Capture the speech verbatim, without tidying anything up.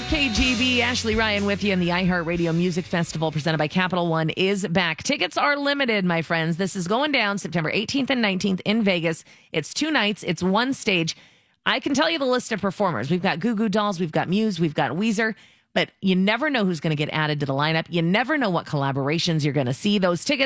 K G B, Ashley Ryan with you, and the iHeartRadio Music Festival presented by Capital One is back. Tickets are limited, my friends. This is going down September eighteenth and nineteenth in Vegas. It's two nights. It's one stage. I can tell you the list of performers. We've got Goo Goo Dolls. We've got Muse. We've got Weezer. But you never know who's going to get added to the lineup. You never know what collaborations you're going to see. Those tickets